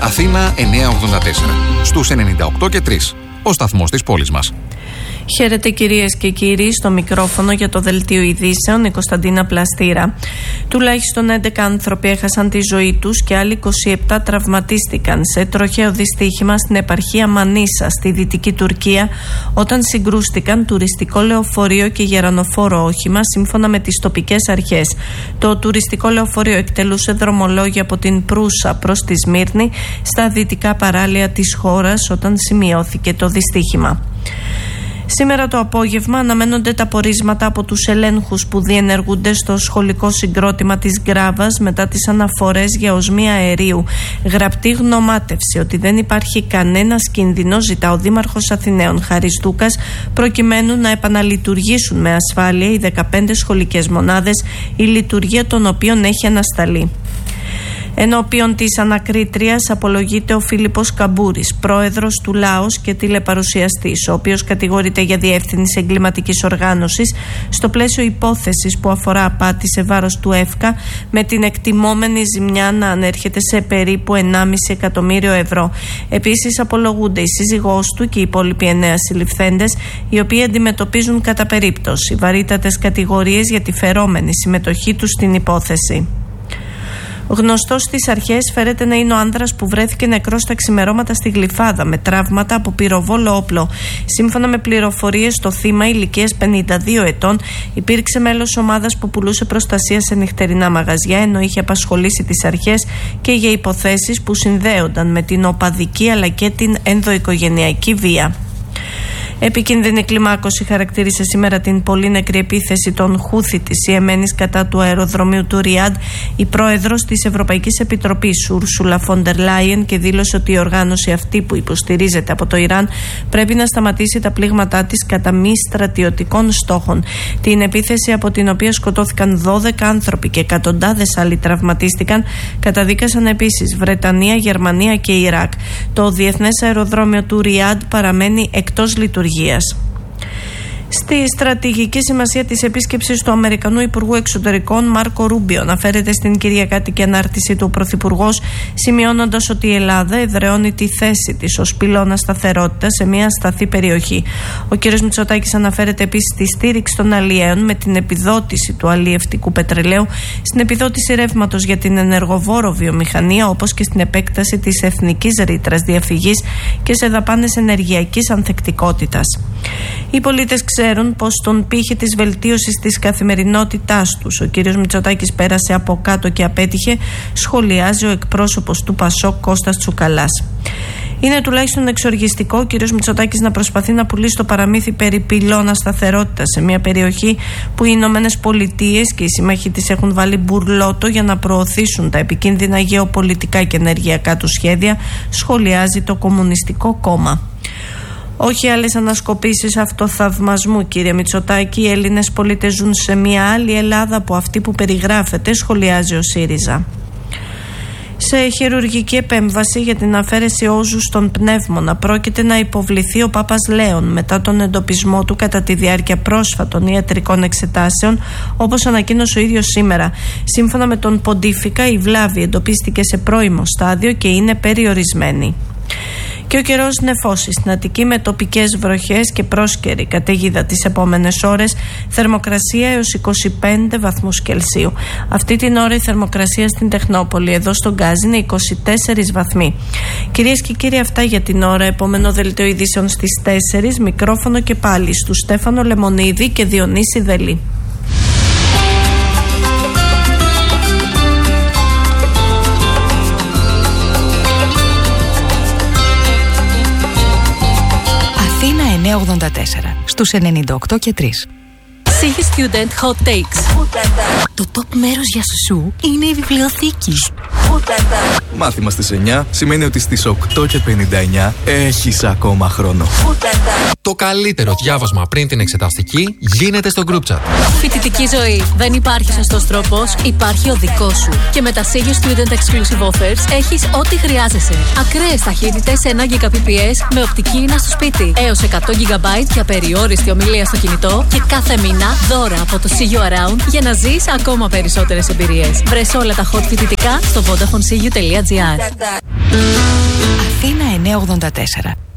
Αθήνα 984. Στους 98 και 3. Ο σταθμός της πόλης μας. Χαίρετε κυρίες και κύριοι, στο μικρόφωνο για το Δελτίο Ειδήσεων η Κωνσταντίνα Πλαστήρα. Τουλάχιστον 11 άνθρωποι έχασαν τη ζωή τους και άλλοι 27 τραυματίστηκαν σε τροχαίο δυστύχημα στην επαρχία Μανίσα στη Δυτική Τουρκία όταν συγκρούστηκαν τουριστικό λεωφορείο και γερανοφόρο όχημα σύμφωνα με τις τοπικές αρχές. Το τουριστικό λεωφορείο εκτελούσε δρομολόγια από την Προύσα προς τη Σμύρνη στα δυτικά παράλια της χώρας όταν σημειώθηκε το δυστύχημα. Σήμερα το απόγευμα αναμένονται τα πορίσματα από τους ελέγχους που διενεργούνται στο σχολικό συγκρότημα της Γκράβας μετά τις αναφορές για οσμία αερίου. Γραπτή γνωμάτευση ότι δεν υπάρχει κανένας κίνδυνος ζητά ο Δήμαρχος Αθηναίων Χάρης Δούκας προκειμένου να επαναλειτουργήσουν με ασφάλεια οι 15 σχολικές μονάδες, η λειτουργία των οποίων έχει ανασταλεί. Ενώπιον της ανακρίτριας απολογείται ο Φίλιππος Καμπούρης, πρόεδρος του ΛΑΟΣ και τηλεπαρουσιαστής, ο οποίος κατηγορείται για διεύθυνση εγκληματικής οργάνωσης στο πλαίσιο υπόθεσης που αφορά απάτη σε βάρος του ΕΦΚΑ, με την εκτιμόμενη ζημιά να ανέρχεται σε περίπου 1,5 εκατομμύριο ευρώ. Επίσης απολογούνται η σύζυγός του και οι υπόλοιποι 9 συλληφθέντες, οι οποίοι αντιμετωπίζουν κατά περίπτωση βαρύτατες κατηγορίες για τη φερόμενη συμμετοχή τους στην υπόθεση. Γνωστός στις αρχές φέρεται να είναι ο άνδρας που βρέθηκε νεκρός στα ξημερώματα στη Γλυφάδα με τραύματα από πυροβόλο όπλο. Σύμφωνα με πληροφορίες, το θύμα ηλικίας 52 ετών υπήρξε μέλος ομάδας που πουλούσε προστασία σε νυχτερινά μαγαζιά, ενώ είχε απασχολήσει τις αρχές και για υποθέσεις που συνδέονταν με την οπαδική αλλά και την ενδοοικογενειακή βία. Επικίνδυνη κλιμάκωση χαρακτήρισε σήμερα την πολύ νεκρή επίθεση των Χούθι της Ιεμένης κατά του αεροδρομίου του Ριάντ η πρόεδρος της Ευρωπαϊκής Επιτροπής Ούρσουλα Φόντερ Λάιεν και δήλωσε ότι η οργάνωση αυτή που υποστηρίζεται από το Ιράν πρέπει να σταματήσει τα πλήγματά της κατά μη στρατιωτικών στόχων. Την επίθεση, από την οποία σκοτώθηκαν 12 άνθρωποι και εκατοντάδες άλλοι τραυματίστηκαν, καταδίκασαν επίσης Βρετανία, Γερμανία και Ιράκ. Το διεθνές αεροδρόμιο του Ριάντ παραμένει εκτός λειτουργίας. Στη στρατηγική σημασία της επίσκεψης του Αμερικανού Υπουργού Εξωτερικών Μάρκο Ρούμπιο αναφέρεται στην κυριακάτικη ανάρτηση του Πρωθυπουργός, σημειώνοντας ότι η Ελλάδα εδραιώνει τη θέση της ως πυλώνα σταθερότητας σε μια ασταθή περιοχή. Ο κ. Μητσοτάκης αναφέρεται επίσης στη στήριξη των αλλιέων με την επιδότηση του αλλιευτικού πετρελαίου, στην επιδότηση ρεύματος για την ενεργοβόρο βιομηχανία, όπως και στην επέκταση της εθνικής ρήτρας διαφυγής και σε δαπάνες ενεργειακής ανθεκτικότητας. Οι πολίτες ξέρουν πως στον πύχη της βελτίωσης της καθημερινότητάς τους ο κ. Μητσοτάκης πέρασε από κάτω και απέτυχε, σχολιάζει ο εκπρόσωπος του ΠΑΣΟΚ Κώστας Τσουκαλάς. Είναι τουλάχιστον εξοργιστικό ο κ. Μητσοτάκης να προσπαθεί να πουλήσει το παραμύθι περί πυλώνα σταθερότητας σε μια περιοχή που οι Ηνωμένες Πολιτείες και οι σύμμαχοι της έχουν βάλει μπουρλότο για να προωθήσουν τα επικίνδυνα γεωπολιτικά και ενεργειακά του σχέδια, σχολιάζει το Κομμουνιστικό Κόμμα. Όχι άλλες ανασκοπήσεις αυτοθαυμασμού, κύριε Μητσοτάκη. Οι Έλληνες πολίτες ζουν σε μια άλλη Ελλάδα από αυτή που περιγράφεται, σχολιάζει ο ΣΥΡΙΖΑ. Σε χειρουργική επέμβαση για την αφαίρεση όζου στον πνεύμονα πρόκειται να υποβληθεί ο Πάπας Λέων μετά τον εντοπισμό του κατά τη διάρκεια πρόσφατων ιατρικών εξετάσεων, όπως ανακοίνωσε ο ίδιος σήμερα. Σύμφωνα με τον Ποντίφικα, η βλάβη εντοπίστηκε σε πρώιμο στάδιο και είναι περιορισμένη. Και ο καιρός νεφώσει στην Αττική με τοπικές βροχές και πρόσκαιρη καταιγίδα τις επόμενες ώρες, θερμοκρασία έως 25 βαθμούς Κελσίου. Αυτή την ώρα η θερμοκρασία στην Τεχνόπολη, εδώ στον Γκάζι, είναι 24 βαθμοί. Κυρίες και κύριοι, αυτά για την ώρα. Επόμενο δελτίο ειδήσεων στις 4, μικρόφωνο και πάλι στους Στέφανο Λεμονίδη και Διονύση Δελή. Αθήνα 984 στους 98 και 3. Σίγη Student Hot Takes. Το top μέρος για σουσού είναι η βιβλιοθήκη. Μάθημα στις 9 σημαίνει ότι στις 8 και 59 έχεις ακόμα χρόνο. Το καλύτερο διάβασμα πριν την εξεταστική γίνεται στο group chat. Φοιτητική ζωή. Δεν υπάρχει σωστός τρόπος, υπάρχει ο δικός σου. Και με τα Σίγη Student Exclusive Offers έχεις ό,τι χρειάζεσαι. Ακραίες ταχύτητες 1 Gbps με οπτική ίνα στο σπίτι. Έως 100 GB και απεριόριστη ομιλία στο κινητό. Και κάθε μήνα δώρα από το See You Around για να ζεις ακόμα περισσότερες εμπειρίες. Βρες όλα τα hot φοιτητικά στο VodafoneSeeYou.gr. 984.